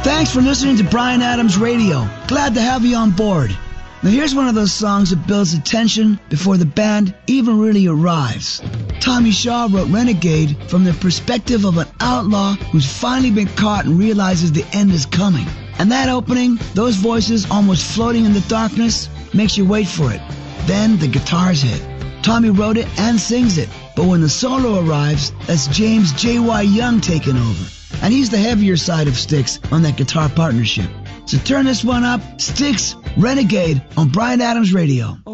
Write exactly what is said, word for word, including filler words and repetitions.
Thanks for listening to Bryan Adams Radio. Glad to have you on board. Now here's one of those songs that builds the tension before the band even really arrives. Tommy Shaw wrote Renegade from the perspective of an outlaw who's finally been caught and realizes the end is coming. And that opening, those voices almost floating in the darkness, makes you wait for it. Then the guitars hit. Tommy wrote it and sings it, but when the solo arrives, that's James J Y. Young taking over. And he's the heavier side of Styx on that guitar partnership. So turn this one up. Styx, Renegade on Bryan Adams Radio.